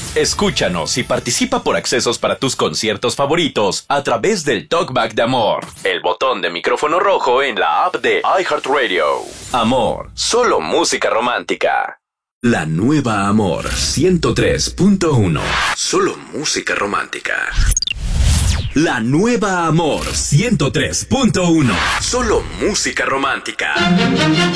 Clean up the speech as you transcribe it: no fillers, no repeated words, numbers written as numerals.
Escúchanos y participa por accesos para tus conciertos favoritos a través del Talkback de Amor, el botón de micrófono rojo en la app de iHeartRadio. Amor, solo música romántica. La nueva Amor 103.1, solo música romántica. La nueva Amor 103.1, solo música romántica.